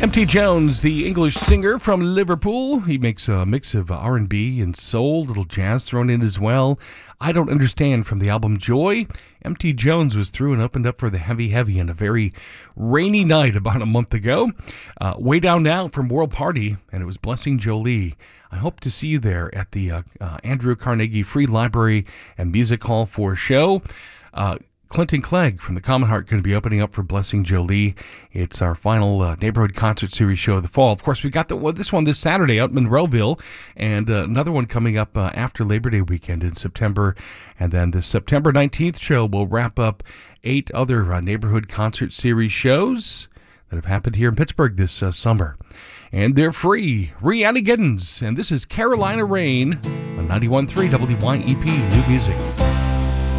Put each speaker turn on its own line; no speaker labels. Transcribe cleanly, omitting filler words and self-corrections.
M.T. Jones, the English singer from Liverpool. He makes a mix of R&B and soul, little jazz thrown in as well. I Don't Understand from the album Joy. M.T. Jones was through and opened up for the Heavy Heavy on a very rainy night about a month ago. Way Down Now from World Party, and it was Blessing Jolie. I hope to see you there at the Andrew Carnegie Free Library and Music Hall for a show. Clinton Clegg from the Common Heart going to be opening up for Blessing Jolie. It's our final neighborhood concert series show of the fall. Of course, we got this one this Saturday out in Monroeville, and another one coming up after Labor Day weekend in September. And then the September 19th show will wrap up 8 other neighborhood concert series shows that have happened here in Pittsburgh this summer. And they're free. Rhiannon Giddens, and this is Carolina Rain on 91.3 WYEP New Music.